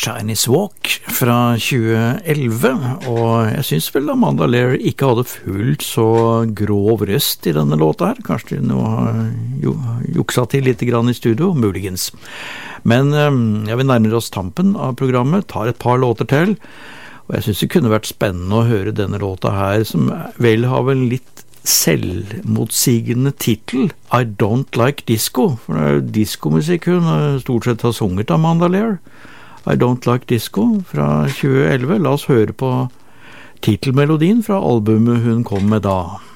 Chinese Walk fra 2011, og jeg synes vel Amanda Lear ikke hadde fullt så grov røst i denne låta her. Kanskje de nå har juksa til litt grann i studio, muligens. Men jeg vil nærmere oss tampen av programmet, tar et par låter til, og jeg synes det kunne vært spennende å høre denne låta her, som vel har vel litt selvmotsigende titel, I Don't Like Disco, for det er jo diskomusikk hun stort sett har sunget Amanda Lear. I Don't Like Disco fra 2011. La oss høre på titelmelodien fra albumet hun kom med da.